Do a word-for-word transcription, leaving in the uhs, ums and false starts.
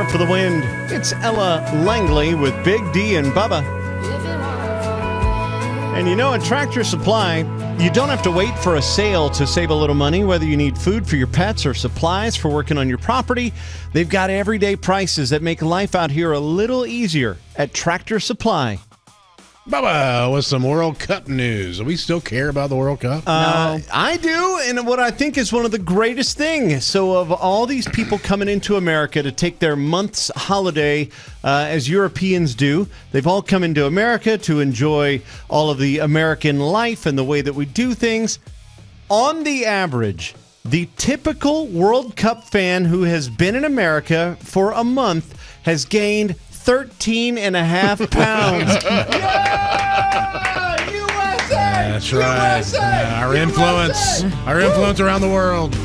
Gone for the Wind. It's Ella Langley with Big D and Bubba. And you know, at Tractor Supply, you don't have to wait for a sale to save a little money, whether you need food for your pets or supplies for working on your property. They've got everyday prices that make life out here a little easier at Tractor Supply. Bubba, with some World Cup news. Do we still care about the World Cup? Uh, I do, and what I think is one of the greatest things. So of all these people coming into America to take their month's holiday, uh, as Europeans do, they've all come into America to enjoy all of the American life and the way that we do things. On the average, the typical World Cup fan who has been in America for a month has gained thirteen and a half pounds. Yeah! U S A! That's right. U S A! Yeah, our influence, our influence around the world.